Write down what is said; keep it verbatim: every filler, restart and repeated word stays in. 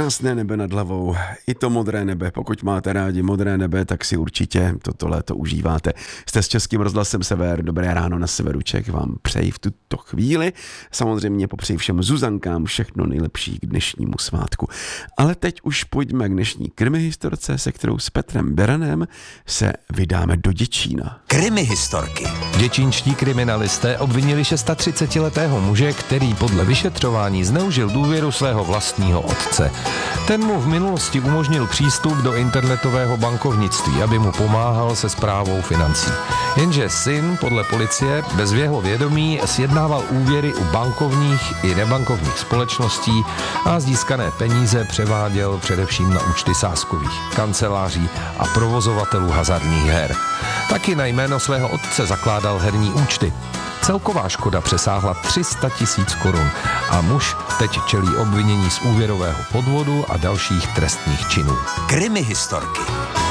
Krásné nebe nad hlavou, i to modré nebe. Pokud máte rádi modré nebe, tak si určitě toto léto užíváte. Jste s Českým rozhlasem Sever, dobré ráno na severu Čech vám přeji v tuto chvíli. Samozřejmě popřeji všem Zuzankám všechno nejlepší k dnešnímu svátku. Ale teď už pojďme k dnešní krimihistorce, se kterou s Petrem Beranem se vydáme do Děčína. Krimihistorky. Děčínští kriminalisté obvinili třicetišestiletého muže, který podle vyšetřování zneužil důvěru svého vlastního otce. Ten mu v minulosti umožnil přístup do internetového bankovnictví, aby mu pomáhal se správou financí. Jenže syn, podle policie, bez jeho vědomí sjednával úvěry u bankovních i nebankovních společností a získané peníze převáděl především na účty sázkových kanceláří a provozovatelů hazardních her. Taky na jméno svého otce zakládal herní účty. Celková škoda přesáhla tři sta tisíc korun a muž teď čelí obvinění z úvěrového podvodu a dalších trestných činů. Krimihistorky.